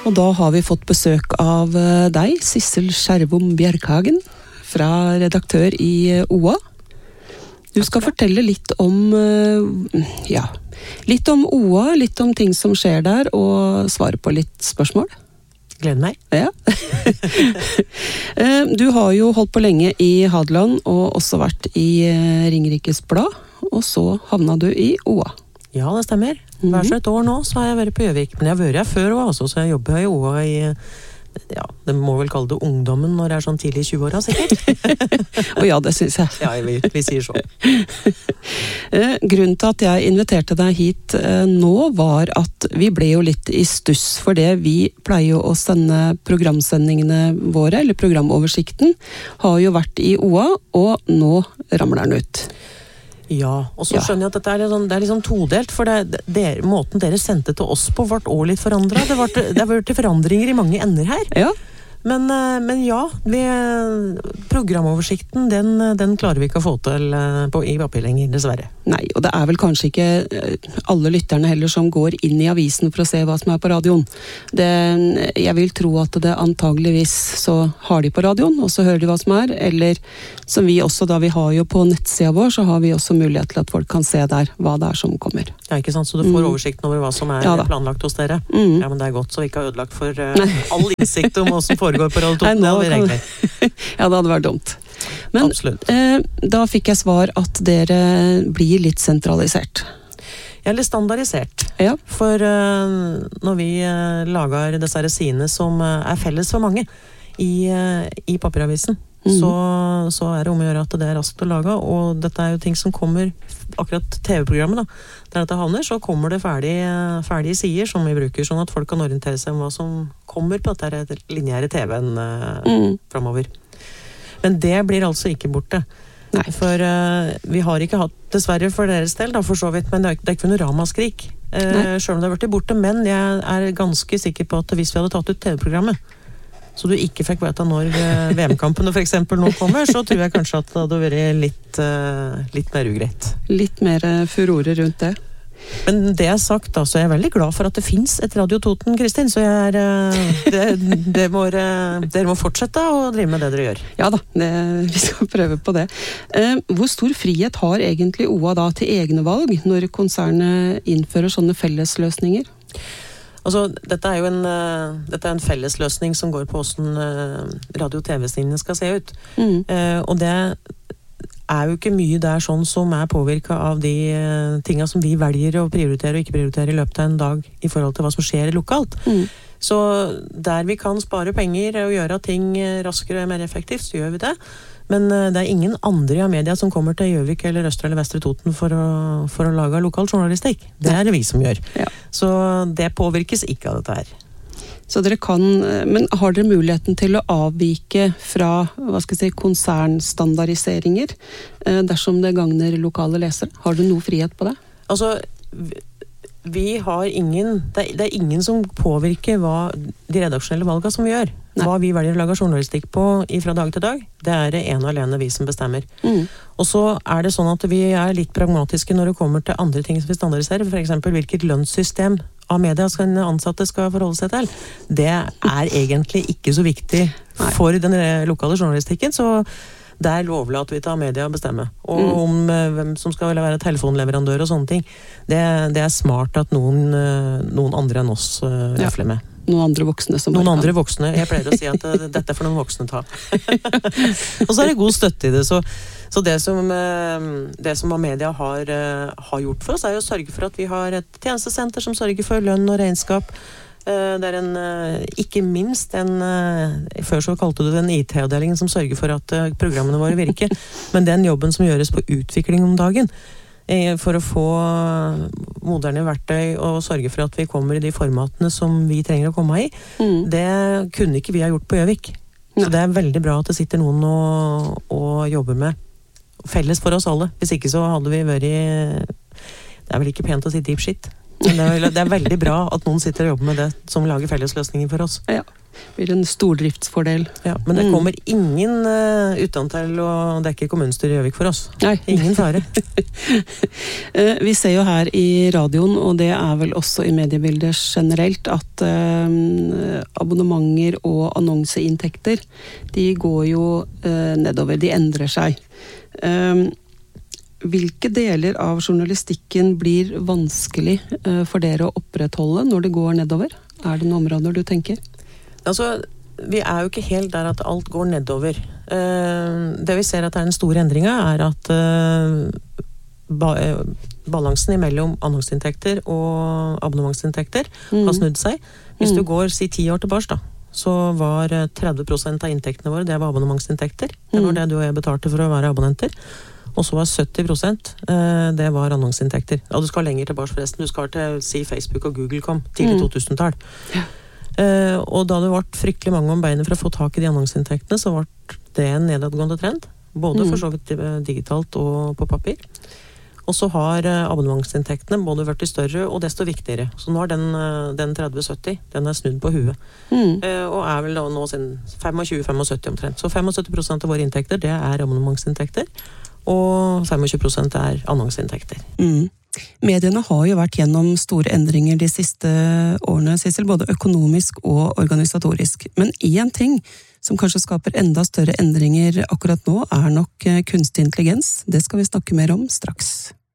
Og da har vi fått besøk av deg, Sissel Skjervom Bjerkhagen, fra redaktør i OA. Du skal fortelle litt om, litt om OA, litt om ting som skjer der, og svare på litt spørsmål. Gleder meg. Ja. Du har jo holdt på lenge i Hadeland, og også vært i Ringerikes Blad, og så havna du i OA. Ja, det stemmer. Hver så et år nå, så har jeg vært på Gjøvik. Men jeg har vært her før også, så jeg jobber i OA i, det må vel kalle det ungdommen når det er sånn tidlig i 20-åra, sikkert. Og ja, det synes jeg. Ja, vi sier så. Grunnen til at jeg inviterte deg hit nå var at vi ble jo litt i stuss, for det vi pleier jo å sende programsendingene våre, eller programoversikten, har jo vært i OA, og nå ramler den ut. Ja, og så skjønner jeg at dette er liksom todelt, for måten dere sendte til oss på ble også litt forandret. Det har vært forandringer i mange ender her. Ja. Men ja, programoversikten, den klarer vi ikke å få til i papir lenger, dessverre. Nei, og det er vel kanskje ikke alle lytterne heller som går inn i avisen for å se hva som er på radioen. Jeg vil tro at det antageligvis så har de på radioen, og så hører de hva som er, eller som vi også, da vi har jo på nettsida vår, så har vi også mulighet til at folk kan se der hva det er som kommer. Ja, ikke sant? Så du får oversikten over hva som er planlagt hos dere. Ja, men det er godt, så vi ikke har ødelagt for all innsikt om hva som foregår på Radio Toten. Ja, det hadde vært dumt. Men da fikk jeg svar at dere blir litt sentralisert. Eller standardisert. Ja. For når vi lager disse sidene som er felles for mange i papiravisen, så er det om å gjøre at det er raskt å lage, og dette er jo ting som kommer, akkurat TV-programmet da, der dette havner, så kommer det ferdige sider som vi bruker, sånn at folk kan orientere seg om hva som kommer på dette lineære TV-en fremover. Men det blir altså ikke borte. Nei. For vi har ikke hatt, dessverre for deres del, da, for så vidt, men det er ikke noe ramaskrik. Selv om det har vært borte, men jeg er ganske sikker på at hvis vi hadde tatt ut TV-programmet, så du ikke fikk vite når VM-kampene for eksempel nå kommer, så tror jeg kanskje at det hadde vært litt mer ugreit. Litt mer furore rundt det. Men det er sagt da, så er jeg veldig glad for at det finnes et Radio Toten, Kristin, så dere må fortsette å drive med det dere gjør. Ja da, vi skal prøve på det. Hvor stor frihet har egentlig OA da til egne valg når konsernet innfører sånne fellesløsninger? Altså, dette er jo en fellesløsning som går på hvordan radio- og TV-sidene skal se ut. Og det er jo ikke mye der sånn som er påvirket av de tingene som vi velger å prioritere og ikke prioritere i løpet av en dag i forhold til hva som skjer lokalt. Så der vi kan spare penger og gjøre ting raskere og mer effektivt, så gjør vi det. Men det er ingen andre av media som kommer til Gjøvik eller Østre eller Vestre Toten for å lage lokal journalistikk. Det er det vi som gjør. Ja. Så det påvirkes ikke av dette her. Så dere kan, men har dere muligheten til å avvike fra, konsernstandardiseringer dersom det gagner lokale lesere? Har du noe frihet på det? Altså, vi har det er ingen som påvirker de redaksjonelle valgene som vi gjør. Nei. Hva vi velger å lage journalistikk på fra dag til dag, det er det ene og alene vi som bestemmer. Og så er det sånn at vi er litt pragmatiske når det kommer til andre ting som vi standardiserer, for eksempel hvilket lønnssystem av media ansatte skal forholde seg til. Det er egentlig ikke så viktig for den lokale journalistikken, så der overlater vi til media å bestemme. Og om hvem som skal være telefonleverandør og sånne ting, det er smart at noen andre enn oss røfler med. Noen andre voksne som Noen andre voksne. Jeg pleier å si at dette er for noen voksne ta. Og så er det god støtte i det. Så det som media har gjort for oss, er å sørge for at vi har et tjenestesenter som sørger for lønn og regnskap. Det er ikke minst før så kalte du det en IT-avdelingen som sørger for at programmene våre virker, men den jobben som gjøres på utvikling om dagen, for å få moderne verktøy og sørge for at vi kommer i de formatene som vi trenger å komme i, det kunne ikke vi ha gjort på Gjøvik. Så det er veldig bra at det sitter noen og jobber med felles for oss alle. Hvis ikke så hadde vi vært det er vel ikke pent å si deep shit. Men det er veldig bra at noen sitter og jobber med det som lager fellesløsninger for oss. Ja. blir en stordriftsfordel. Ja, men det kommer ingen utentil å dekke kommunestyret i Gjøvik for oss. Nei. Ingen fare. Vi ser jo her i radioen, og det er vel også i mediebildet generelt, at abonnementer og annonseinntekter, de går jo nedover, de endrer seg. Hvilke deler av journalistikken blir vanskelig for dere å opprettholde når det går nedover? Er det noen områder du tenker? Altså, vi er jo ikke helt der at alt går nedover. Det vi ser at er den store endringen er at balansen mellom annonseinntekter og abonnementsinntekter har snudd seg. Hvis du går, si 10 år tilbake da, så var 30% av inntektene våre, det var abonnementsinntekter. Det var det du og jeg betalte for å være abonnenter. Og så var 70% det var annonseinntekter. Ja, du skal lenger tilbake forresten. Du skal til si Facebook og Google kom tidlig 2000-tall. Ja. Og da det ble fryktelig mange om beinet for å få tak i de annonseinntektene, så ble det en nedadgående trend. Både for så vidt digitalt og på papir. Og så har abonnementsinntektene både vært større og desto viktigere. Så nå har den 30-70, den er snudd på huet. Og er vel da nå sin 25-75 omtrent. Så 75% av våre inntekter, det er abonnementsinntekter. Og 25% er annonseinntekter. Mediene har jo vært gjennom store endringer de siste årene, Sissel, både økonomisk og organisatorisk. Men en ting som kanskje skaper enda større endringer akkurat nå, er nok kunstig intelligens. Det skal vi snakke mer om straks.